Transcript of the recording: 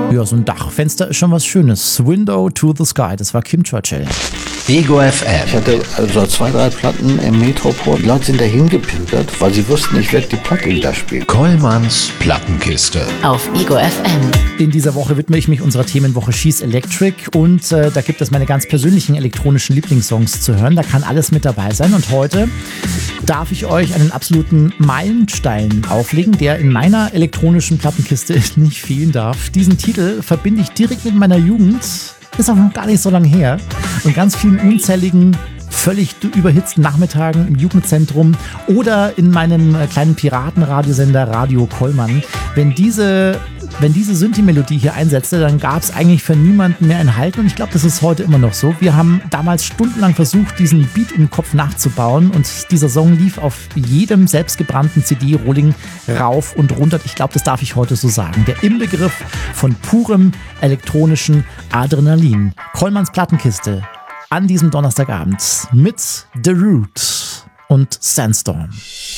Ja, so ein Dachfenster ist schon was Schönes. Window to the Sky, das war Kim Churchill. Ego FM. Ich hatte also 2, 3 Platten im Metropol. Die Leute sind dahin gepilgert, weil sie wussten, ich werde die Platte wieder spielen. Kollmanns Plattenkiste. Auf Ego FM. In dieser Woche widme ich mich unserer Themenwoche She's Electric und da gibt es meine ganz persönlichen elektronischen Lieblingssongs zu hören. Da kann alles mit dabei sein und heute darf ich euch einen absoluten Meilenstein auflegen, der in meiner elektronischen Plattenkiste nicht fehlen darf. Diesen Titel verbinde ich direkt mit meiner Jugend. Ist auch noch gar nicht so lange her. Und ganz vielen unzähligen, völlig überhitzten Nachmittagen im Jugendzentrum oder in meinem kleinen Piratenradiosender Radio Kollmann. Wenn diese Synthi-Melodie hier einsetzte, dann gab es eigentlich für niemanden mehr ein Halt und ich glaube, das ist heute immer noch so. Wir haben damals stundenlang versucht, diesen Beat im Kopf nachzubauen und dieser Song lief auf jedem selbstgebrannten CD-Rolling rauf und runter. Ich glaube, das darf ich heute so sagen. Der Inbegriff von purem elektronischen Adrenalin. Kollmanns Plattenkiste an diesem Donnerstagabend mit The Root und Sandstorm.